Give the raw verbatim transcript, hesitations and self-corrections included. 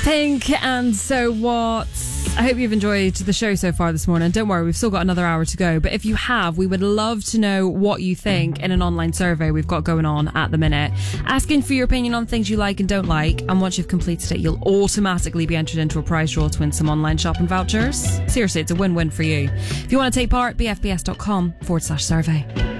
Pink and So What. I hope you've enjoyed the show so far this morning. Don't worry, we've still got another hour to go. But if you have, we would love to know what you think in an online survey we've got going on at the minute. Asking for your opinion on things you like and don't like. And once you've completed it, you'll automatically be entered into a prize draw to win some online shopping vouchers. Seriously, it's a win-win for you. If you want to take part, bfbs.com forward slash survey.